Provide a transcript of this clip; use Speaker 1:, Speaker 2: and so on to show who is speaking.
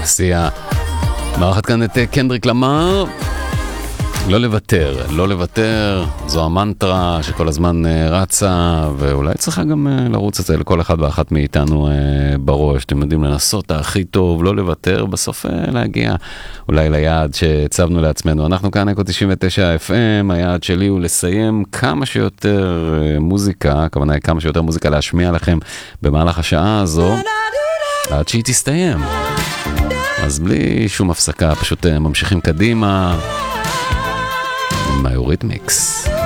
Speaker 1: סייה. מערכת כאן את קנדריק למר. לא לוותר, לא לוותר, זו המנטרה שכל הזמן רצה, ואולי צריכה גם לרוץ את זה לכל אחד ואחת מאיתנו בראש. אתם יודעים, לנסות הכי טוב, לא לוותר, בסוף להגיע אולי ליעד שהצבנו לעצמנו. אנחנו כאן אקו 99 FM, היעד שלי הוא לסיים כמה שיותר מוזיקה, הכוונה היא כמה שיותר מוזיקה להשמיע לכם במהלך השעה הזו, עד שהיא תסתיים. אז בלי שום הפסקה, פשוט ממשיכים קדימה. Eurythmics.